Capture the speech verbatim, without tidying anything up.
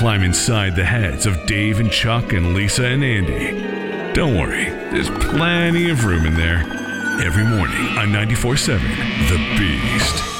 climb inside the heads of Dave and Chuck and Lisa and Andy. Don't worry, there's plenty of room in there. Every morning on ninety-four point seven The Beast.